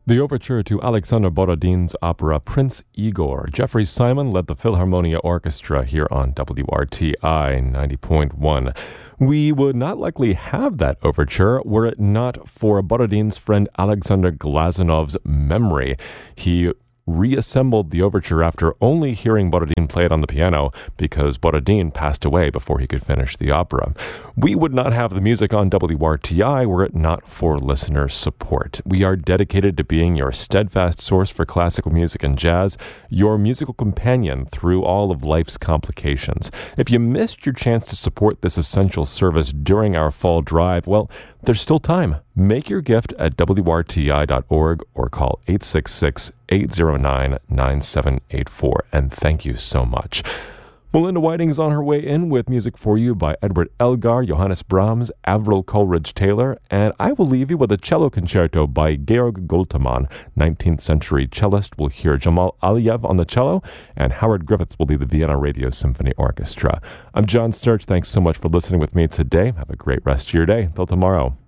The overture to Alexander Borodin's opera Prince Igor. Jeffrey Simon led the Philharmonia Orchestra here on WRTI 90.1. We would not likely have that overture were it not for Borodin's friend Alexander Glazanov's memory. He reassembled the overture after only hearing Borodin play it on the piano because Borodin passed away before he could finish the opera. We would not have the music on WRTI were it not for listener support. We are dedicated to being your steadfast source for classical music and jazz, your musical companion through all of life's complications. If you missed your chance to support this essential service during our fall drive, well, there's still time. Make your gift at WRTI.org or call 866-809-9784. And thank you so much. Melinda Whiting is on her way in with music for you by Edward Elgar, Johannes Brahms, Avril Coleridge-Taylor, and I will leave you with a cello concerto by Georg Goltemann, 19th century cellist. We'll hear Jamal Aliyev on the cello, and Howard Griffiths will lead the Vienna Radio Symphony Orchestra. I'm John Sturch. Thanks so much for listening with me today. Have a great rest of your day. Till tomorrow.